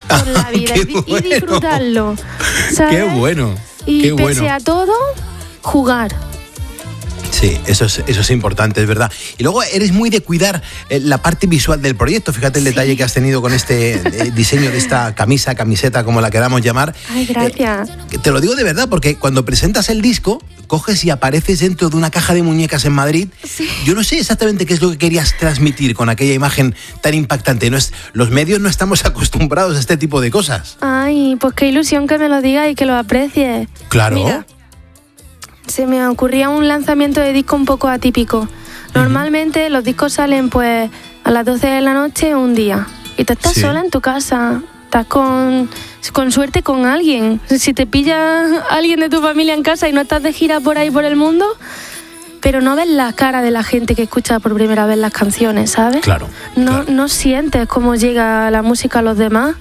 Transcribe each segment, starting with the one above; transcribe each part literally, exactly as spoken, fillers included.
por la vida y, bueno. y disfrutarlo, ¿sabes? Qué bueno. Y qué pese bueno. a todo, jugar. Sí, eso es, eso es importante, es verdad. Y luego eres muy de cuidar eh, la parte visual del proyecto. Fíjate el Sí. detalle que has tenido con este eh, diseño de esta camisa, camiseta, como la queramos llamar. Ay, gracias. Eh, te lo digo de verdad, porque cuando presentas el disco, coges y apareces dentro de una caja de muñecas en Madrid. Sí. Yo no sé exactamente qué es lo que querías transmitir con aquella imagen tan impactante. No es, los medios no estamos acostumbrados a este tipo de cosas. Ay, pues qué ilusión que me lo digas y que lo aprecies. Claro. Mira, se me ocurría un lanzamiento de disco un poco atípico. Normalmente los discos salen pues a las doce de la noche un día y tú estás Sí. sola en tu casa, estás con, con suerte con alguien. Si te pilla alguien de tu familia en casa y no estás de gira por ahí por el mundo, pero no ves la cara de la gente que escucha por primera vez las canciones, ¿sabes? Claro, No, claro. no sientes cómo llega la música a los demás.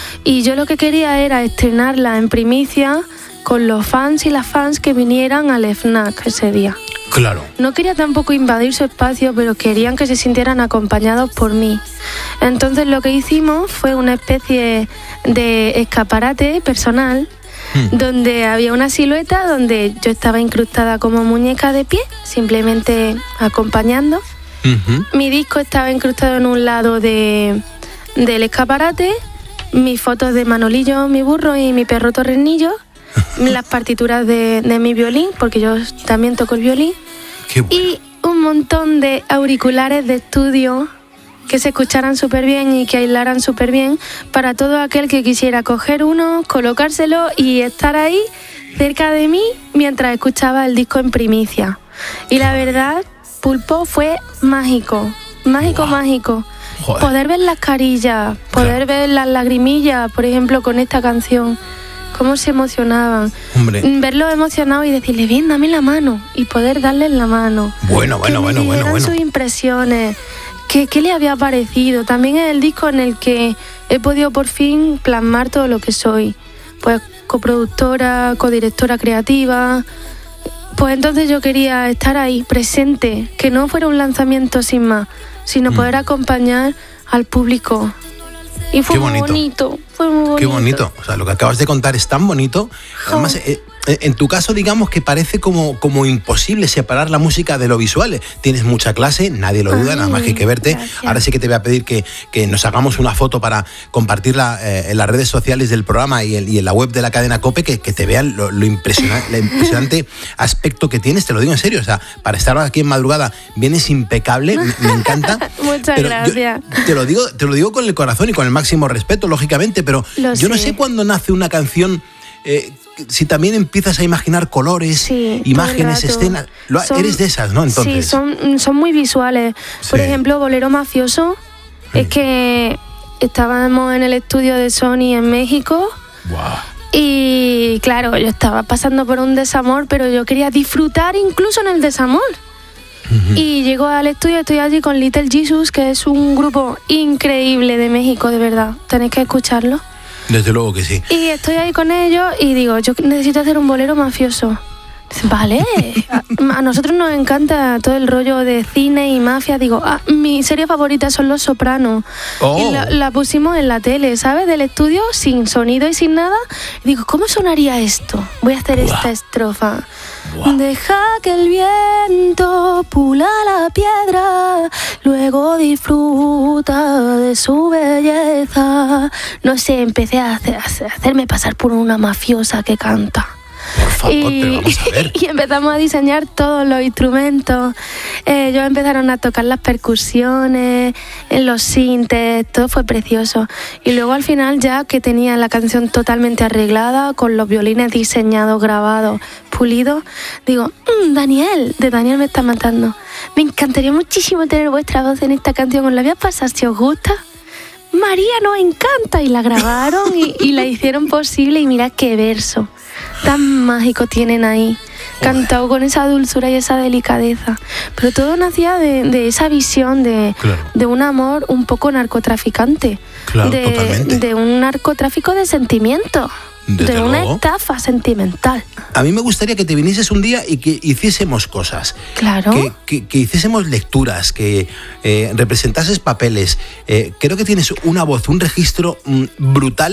Y yo lo que quería era estrenarla en primicia con los fans y las fans que vinieran al F N A C ese día. Claro. No quería tampoco invadir su espacio, pero querían que se sintieran acompañados por mí. Entonces lo que hicimos fue una especie de escaparate personal, Hmm. donde había una silueta donde yo estaba incrustada como muñeca de pie, simplemente acompañando. Ujú. Mi disco estaba incrustado en un lado de, del escaparate, mis fotos de Manolillo, mi burro y mi perro Torrenillo, las partituras de, de mi violín, porque yo también toco el violín, Qué bueno. y un montón de auriculares de estudio que se escucharan súper bien y que aislaran súper bien para todo aquel que quisiera coger uno, colocárselo y estar ahí cerca de mí mientras escuchaba el disco en primicia. Y la verdad, Pulpo, fue mágico, mágico, Wow. mágico. Joder. Poder ver las carillas, poder Claro. ver las lagrimillas, por ejemplo, con esta canción, cómo se emocionaban. Hombre. Verlos emocionados y decirle, bien, dame la mano, y poder darles la mano. Bueno, bueno, que bueno, me bueno, dieran bueno. sus impresiones, que, qué le había parecido. También es el disco en el que he podido por fin plasmar todo lo que soy. Pues coproductora, codirectora creativa. Pues entonces yo quería estar ahí, presente, que no fuera un lanzamiento sin más, sino Mm. poder acompañar al público. Y fue Qué muy bonito. bonito, fue muy bonito. Qué bonito. O sea, lo que acabas de contar es tan bonito. Además, eh, eh, en tu caso, digamos que parece como, como imposible separar la música de lo visual. Tienes mucha clase, nadie lo duda, Ay, nada más que hay que verte. gracias. Ahora sí que te voy a pedir que, que nos hagamos una foto para compartirla eh, en las redes sociales del programa y, el- y en la web de la cadena COPE, que, que te vean lo, lo impresionante, el impresionante aspecto que tienes. Te lo digo en serio. O sea, para estar aquí en madrugada vienes impecable, me, me encanta. Muchas Pero yo gracias. te lo digo, te lo digo con el corazón y con el máximo respeto, lógicamente, pero Lo yo no sé. sé cuándo nace una canción, eh, si también empiezas a imaginar colores, Sí, imágenes, todo el rato. escenas. Lo- Son- eres de esas, ¿no? Entonces. Sí, son, son muy visuales. Por Sí. ejemplo, Bolero Mafioso, es que estábamos en el estudio de Sony en México Guau. y claro, yo estaba pasando por un desamor, pero yo quería disfrutar incluso en el desamor. Ujú. Y llego al estudio, estoy allí con Little Jesus, que es un grupo increíble de México, de verdad. Tenéis que escucharlo. Desde luego que sí. Y estoy ahí con ellos y digo, yo necesito hacer un bolero mafioso. Dicen, vale, a, a nosotros nos encanta todo el rollo de cine y mafia. Digo, ah, mi serie favorita son Los Sopranos. Oh. Y la, la pusimos en la tele, ¿sabes? Del estudio, sin sonido y sin nada. Y digo, ¿cómo sonaría esto? Voy a hacer Buah. esta estrofa. Buah. Deja que el viento pula la piedra, luego disfruta de su belleza. No sé, empecé a, hacer- a hacerme pasar por una mafiosa que canta. Por favor, pero vamos a ver. y empezamos a diseñar todos los instrumentos. Eh, ellos empezaron a tocar las percusiones, en los sintes, todo fue precioso. Y luego al final, ya que tenía la canción totalmente arreglada, con los violines diseñados, grabados, pulidos, digo, "Mm, Daniel, de Daniel me está matando. Me encantaría muchísimo tener vuestra voz en esta canción. ¿Os la voy a pasar si os gusta? María, nos encanta". Y la grabaron y, y la hicieron posible. Y mirad qué verso tan mágico tienen ahí, cantado con esa dulzura y esa delicadeza. Pero todo nacía de, de esa visión de, Claro. de un amor un poco narcotraficante. Claro, de, totalmente. de un narcotráfico de sentimientos. Desde de una luego. estafa sentimental. A mí me gustaría que te vinieses un día y que hiciésemos cosas. Claro. Que, que- que hiciésemos lecturas, que eh, representases papeles. Eh, creo que tienes una voz, un registro mm, brutal.